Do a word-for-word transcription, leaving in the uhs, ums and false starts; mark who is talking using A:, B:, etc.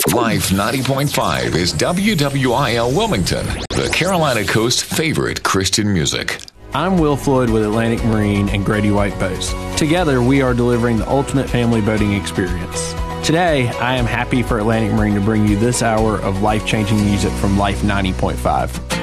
A: Life ninety point five is W W I L Wilmington, the Carolina Coast's favorite Christian music.
B: I'm Will Floyd with Atlantic Marine and Grady White Boats. Together, we are delivering the ultimate family boating experience. Today, I am happy for Atlantic Marine to bring you this hour of life-changing music from Life ninety point five.